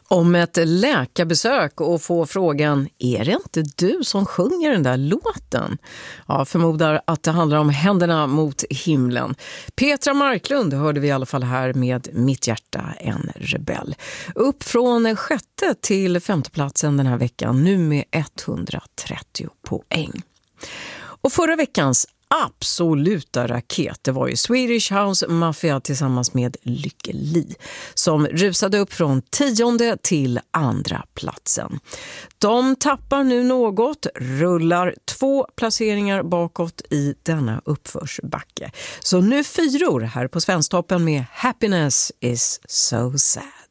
Om ett läkarbesök och få frågan, är det inte du som sjunger den där låten? Ja, förmodar att det handlar om Händerna mot himlen. Petra Marklund hörde vi i alla fall här med Mitt hjärta en rebell. Upp från 6:e till 5:e platsen den här veckan, nu med 130 poäng. Och förra veckans absoluta raket, det var ju Swedish House Mafia tillsammans med Lykke Li som rusade upp från 10:e till 2:a platsen. De tappar nu något, rullar 2 placeringar bakåt i denna uppförsbacke. Så nu 4 här på Svensktoppen med Happiness is so sad.